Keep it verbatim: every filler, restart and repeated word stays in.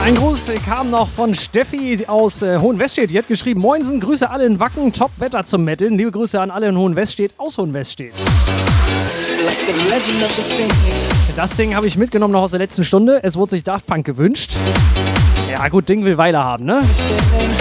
Ein Gruß kam noch von Steffi aus äh, Hohenweststedt. Die hat geschrieben, Moinsen, Grüße alle in Wacken, Top-Wetter zum Metteln. Liebe Grüße an alle in Hohenweststedt aus Hohenweststedt. Das Ding habe ich mitgenommen noch aus der letzten Stunde. Es wurde sich Daft Punk gewünscht. Ja gut, Ding will Weile haben, ne?